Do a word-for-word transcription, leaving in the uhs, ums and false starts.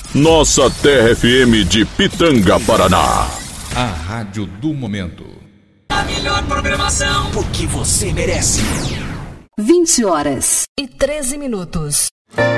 Nossa Terra F M de Pitanga, Paraná. A rádio do momento. A melhor programação, porque você merece. vinte horas e treze minutos.